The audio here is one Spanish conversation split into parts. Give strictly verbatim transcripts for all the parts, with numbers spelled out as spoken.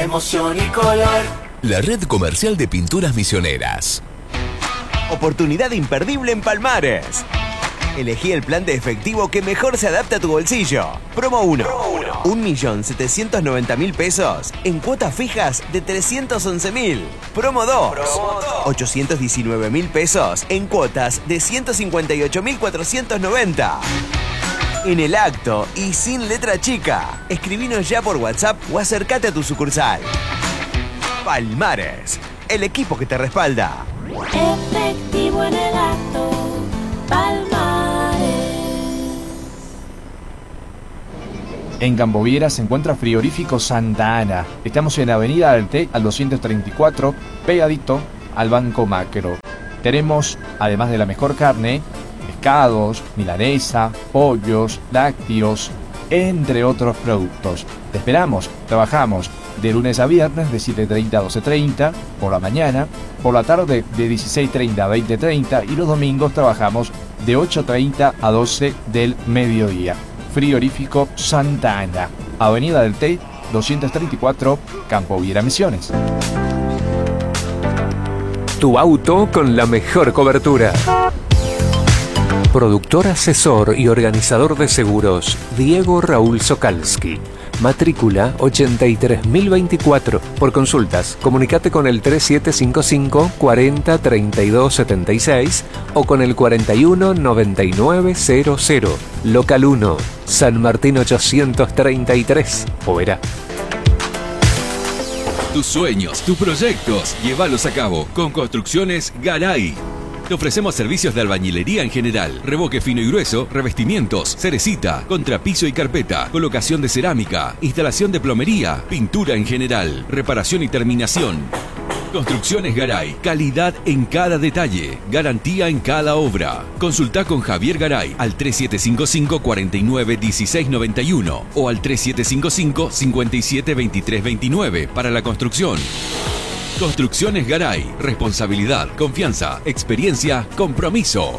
emoción y color. La red comercial de pinturas misioneras. Oportunidad imperdible en Palmares. Elegí el plan de efectivo que mejor se adapta a tu bolsillo. Promo uno. un millón setecientos noventa mil pesos en cuotas fijas de trescientos once mil. Promo dos. ochocientos diecinueve mil pesos en cuotas de ciento cincuenta y ocho mil cuatrocientos noventa. En el acto y sin letra chica. Escribinos ya por WhatsApp o acércate a tu sucursal. Palmares, el equipo que te respalda. Efectivo en el acto. Palmares. En Camboviera se encuentra Frigorífico Santa Ana. Estamos en Avenida del Té al doscientos treinta y cuatro, pegadito al Banco Macro. Tenemos, además de la mejor carne, pescados, milanesa, pollos, lácteos, entre otros productos. Te esperamos, trabajamos de lunes a viernes de siete treinta a doce treinta, por la mañana, por la tarde de dieciséis treinta a veinte treinta y los domingos trabajamos de ocho treinta a doce del mediodía. Frigorífico Santa Ana, Avenida del Té, doscientos treinta y cuatro, Camboviera Misiones. Tu auto con la mejor cobertura. Productor, asesor y organizador de seguros, Diego Raúl Sokalski. Matrícula ochenta y tres mil veinticuatro. Por consultas, comunicate con el tres siete cinco cinco cuarenta treinta y dos setenta y seis o con el cuarenta y uno noventa y nueve cero cero. Local uno, San Martín ochocientos treinta y tres, Oberá. Tus sueños, tus proyectos, llévalos a cabo con Construcciones Garay. Te ofrecemos servicios de albañilería en general, revoque fino y grueso, revestimientos, cerecita, contrapiso y carpeta, colocación de cerámica, instalación de plomería, pintura en general, reparación y terminación. Construcciones Garay, calidad en cada detalle, garantía en cada obra. Consulta con Javier Garay al tres siete cinco cinco cuarenta y nueve dieciséis noventa y uno o al tres siete cinco cinco cincuenta y siete veintitrés veintinueve para la construcción. Construcciones Garay. Responsabilidad, confianza, experiencia, compromiso.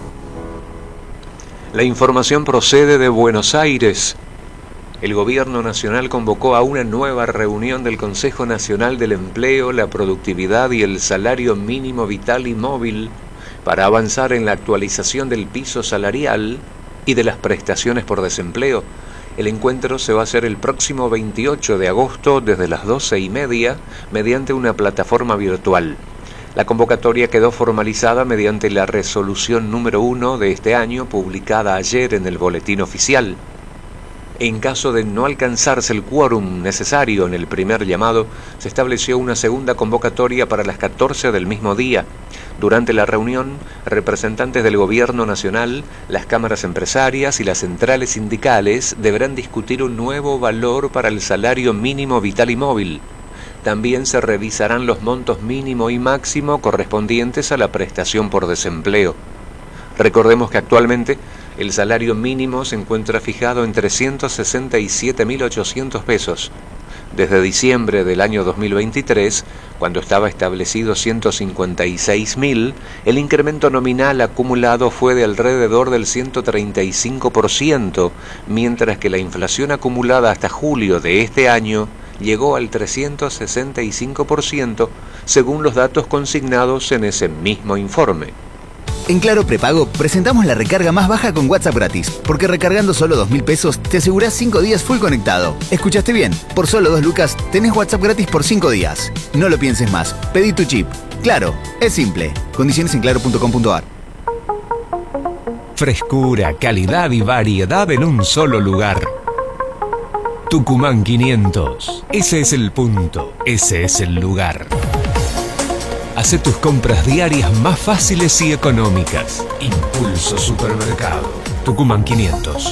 La información procede de Buenos Aires. El Gobierno Nacional convocó a una nueva reunión del Consejo Nacional del Empleo, la Productividad y el Salario Mínimo Vital y Móvil para avanzar en la actualización del piso salarial y de las prestaciones por desempleo. El encuentro se va a hacer el próximo veintiocho de agosto desde las doce y media mediante una plataforma virtual. La convocatoria quedó formalizada mediante la resolución número uno de este año publicada ayer en el Boletín Oficial. En caso de no alcanzarse el quórum necesario en el primer llamado, se estableció una segunda convocatoria para las catorce del mismo día. Durante la reunión, representantes del Gobierno Nacional, las cámaras empresarias y las centrales sindicales deberán discutir un nuevo valor para el salario mínimo vital y móvil. También se revisarán los montos mínimo y máximo correspondientes a la prestación por desempleo. Recordemos que actualmente el salario mínimo se encuentra fijado en trescientos sesenta y siete mil ochocientos pesos. Desde diciembre del año dos mil veintitrés, cuando estaba establecido ciento cincuenta y seis mil, el incremento nominal acumulado fue de alrededor del ciento treinta y cinco por ciento, mientras que la inflación acumulada hasta julio de este año llegó al trescientos sesenta y cinco por ciento, según los datos consignados en ese mismo informe. En Claro Prepago presentamos la recarga más baja con WhatsApp gratis, porque recargando solo dos mil pesos te asegurás cinco días full conectado. ¿Escuchaste bien? Por solo dos lucas tenés WhatsApp gratis por cinco días. No lo pienses más, pedí tu chip. Claro, es simple. Condiciones en claro punto com punto a r. Frescura, calidad y variedad en un solo lugar. Tucumán quinientos. Ese es el punto, ese es el lugar. Hacé tus compras diarias más fáciles y económicas. Impulso Supermercado. Tucumán quinientos.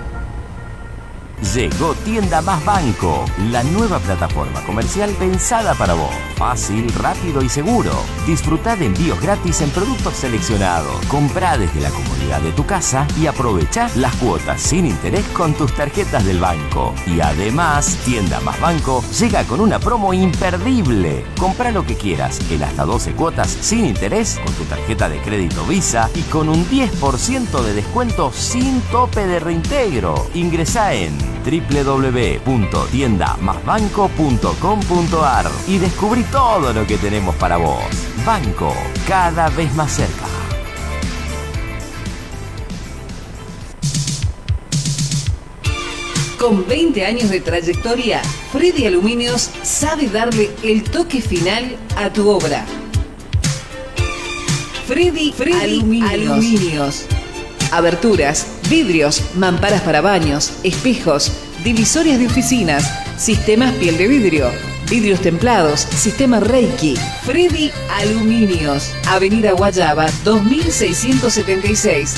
Llegó Tienda Más Banco, la nueva plataforma comercial pensada para vos. Fácil, rápido y seguro. Disfrutá de envíos gratis en productos seleccionados. Comprá desde la comodidad de tu casa y aprovechá las cuotas sin interés con tus tarjetas del banco. Y además, Tienda Más Banco llega con una promo imperdible. Comprá lo que quieras en hasta doce cuotas sin interés con tu tarjeta de crédito Visa y con un diez por ciento de descuento sin tope de reintegro. Ingresá en doble u doble u doble u punto tienda más banco punto com punto a r y descubrí todo lo que tenemos para vos. Banco, cada vez más cerca. Con veinte años de trayectoria, Freddy Aluminios sabe darle el toque final a tu obra. Freddy, Freddy Aluminios. Aluminios. Aberturas, vidrios, mamparas para baños, espejos, divisorias de oficinas, sistemas piel de vidrio, vidrios templados, sistema Reiki. Freddy Aluminios. Avenida Guayaba, dos mil seiscientos setenta y seis.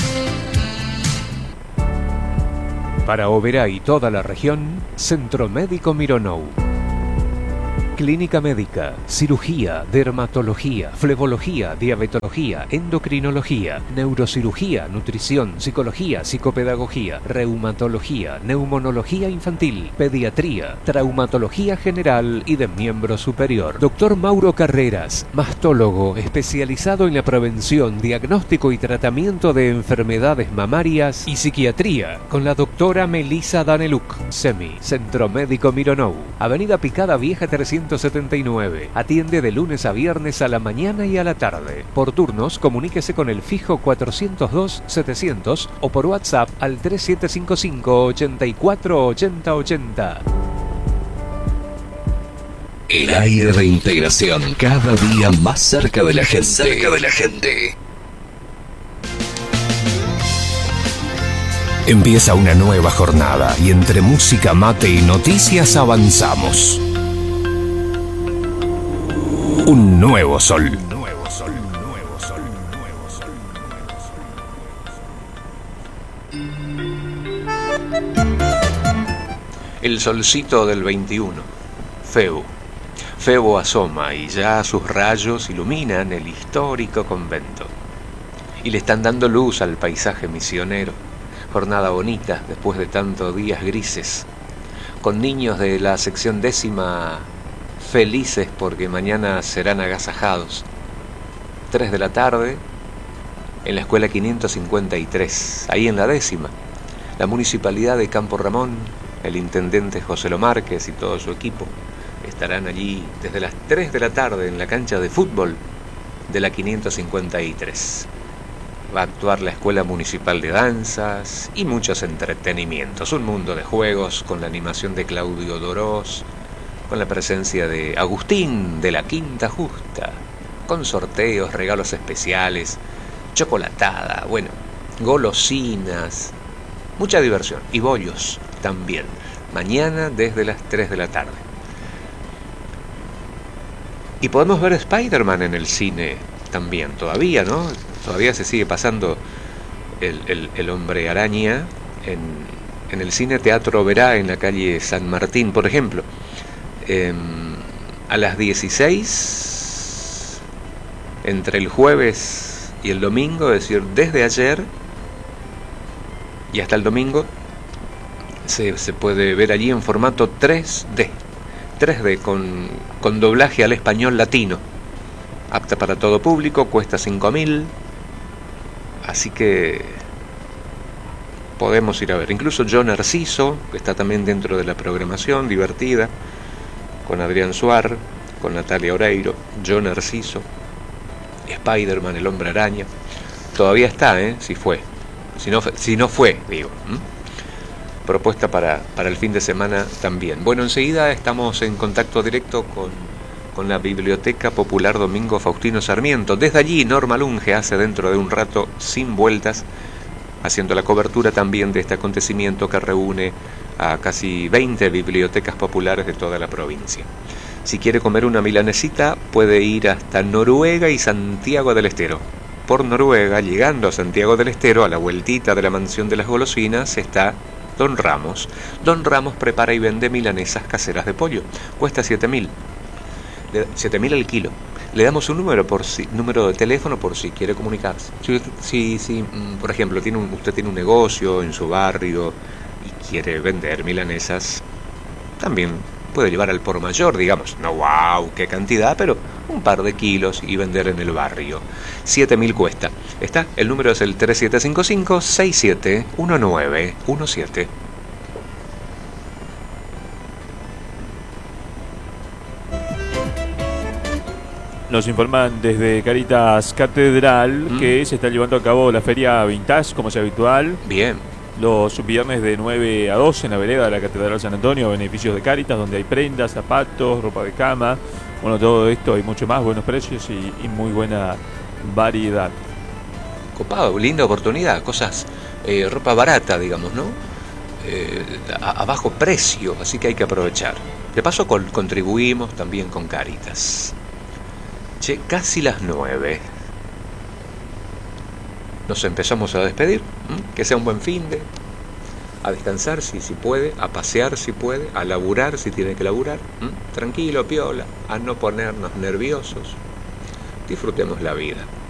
Para Oberá y toda la región, Centro Médico Mironou. Clínica médica, cirugía, dermatología, flebología, diabetología, endocrinología, neurocirugía, nutrición, psicología, psicopedagogía, reumatología, neumonología infantil, pediatría, traumatología general y de miembro superior. Doctor Mauro Carreras, mastólogo especializado en la prevención, diagnóstico y tratamiento de enfermedades mamarias y psiquiatría, con la doctora Melissa Daneluk. SEMI, Centro Médico Mironou, Avenida Picada Vieja trescientos setenta y nueve. Atiende de lunes a viernes a la mañana y a la tarde. Por turnos, comuníquese con el fijo cuatrocientos dos setecientos o por WhatsApp al tres siete cinco cinco, ochenta y cuatro, ochenta ochenta. El aire de integración, cada día más cerca de la gente. Cerca de la gente. Empieza una nueva jornada y entre música, mate y noticias avanzamos. Un nuevo sol. Nuevo sol, nuevo sol, nuevo sol, nuevo sol. El solcito del veintiuno. Febo. Febo asoma y ya sus rayos iluminan el histórico convento. Y le están dando luz al paisaje misionero. Jornada bonita después de tantos días grises. Con niños de la sección décima felices porque mañana serán agasajados. tres de la tarde en la escuela quinientos cincuenta y tres, ahí en la décima. La municipalidad de Campo Ramón, el intendente José Lo Márquez y todo su equipo estarán allí desde las tres de la tarde en la cancha de fútbol de la quinientos cincuenta y tres. Va a actuar la Escuela Municipal de Danzas y muchos entretenimientos. Un mundo de juegos con la animación de Claudio Dorós, con la presencia de Agustín de la Quinta Justa, con sorteos, regalos especiales, chocolatada, bueno, golosinas, mucha diversión y bollos también. Mañana desde las tres de la tarde. Y podemos ver Spider-Man en el cine también, todavía, ¿no? Todavía se sigue pasando el, el, el Hombre Araña en, en el Cine Teatro Oberá, en la calle San Martín, por ejemplo. Eh, a las dieciséis, entre el jueves y el domingo, es decir, desde ayer y hasta el domingo, se, se puede ver allí en formato tres D. tres D con, con doblaje al español latino. Apta para todo público, cuesta cinco mil. Así que podemos ir a ver. Incluso Yo Narciso, que está también dentro de la programación, divertida, con Adrián Suar, con Natalia Oreiro. Yo Narciso, Spider-Man, el Hombre Araña. Todavía está, ¿eh? Si fue. Si no, si no fue, digo. ¿Mm? Propuesta para, para el fin de semana también. Bueno, enseguida estamos en contacto directo con, con la Biblioteca Popular Domingo Faustino Sarmiento. Desde allí, Norma Lunge hace dentro de un rato Sin Vueltas, haciendo la cobertura también de este acontecimiento que reúne a casi veinte bibliotecas populares de toda la provincia. Si quiere comer una milanesita, puede ir hasta Noruega y Santiago del Estero. Por Noruega, llegando a Santiago del Estero, a la vueltita de la Mansión de las Golosinas, está Don Ramos. Don Ramos prepara y vende milanesas caseras de pollo. Cuesta siete mil. siete mil al kilo. Le damos un número por si, número de teléfono por si quiere comunicarse. Si, si, si por ejemplo, tiene un, usted tiene un negocio en su barrio y quiere vender milanesas, también puede llevar al por mayor, digamos, no wow, qué cantidad, pero un par de kilos y vender en el barrio. siete mil cuesta. ¿Está? El número es el tres siete cinco cinco, seis siete uno nueve uno siete. nos informan desde Caritas Catedral Mm. que se está llevando a cabo la feria Vintage, como es habitual. Bien. Los viernes de nueve a doce en la vereda de la Catedral San Antonio, beneficios de Caritas, donde hay prendas, zapatos, ropa de cama. Bueno, todo esto y mucho más, buenos precios y, y muy buena variedad. Copado, linda oportunidad, cosas, eh, ropa barata, digamos, ¿no? Eh, a, a bajo precio, así que hay que aprovechar. De paso col- contribuimos también con Caritas. Che, casi las nueve. Nos empezamos a despedir. ¿m? Que sea un buen fin de. A descansar si, si puede, a pasear si puede, a laburar si tiene que laburar. ¿m? Tranquilo, piola, a no ponernos nerviosos. Disfrutemos la vida.